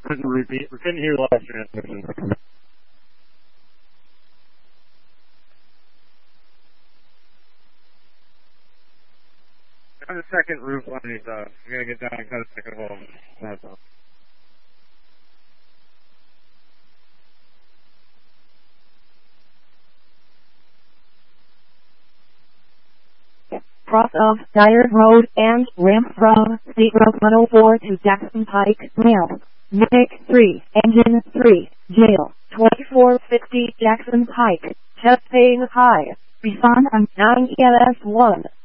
Couldn't repeat. We couldn't hear the last transmission. On the second roof underneath us. We're gonna get down and cut a second hole. That's all. Cross of Dyer Road and ramp from State Road 104 to Jackson Pike. Ramp. Medic 3, Engine 3, Jail, 2450 Jackson Pike. Chest paying high. Respond on 9 EMS 1.